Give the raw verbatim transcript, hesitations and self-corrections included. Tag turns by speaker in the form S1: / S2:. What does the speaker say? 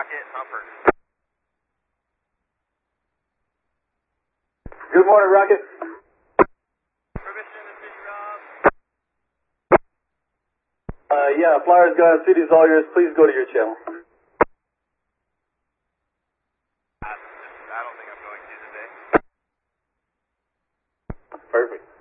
S1: Rocket, Humper.
S2: Good morning, Rocket.
S1: Permission to City Rob.
S2: Uh, yeah, Flyers gone, city's all yours. Please go to your channel.
S1: I, I don't think I'm going to today.
S2: Perfect.